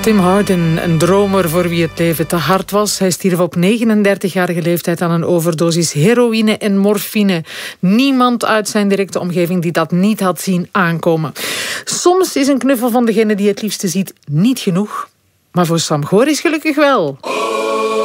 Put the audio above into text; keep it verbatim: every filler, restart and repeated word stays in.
Tim Howden, een dromer voor wie het leven te hard was. Hij stierf op negenendertigjarige leeftijd aan een overdosis heroïne en morfine. Niemand uit zijn directe omgeving die dat niet had zien aankomen. Soms is een knuffel van degene die het liefste ziet niet genoeg. Maar voor Sam Goris gelukkig wel.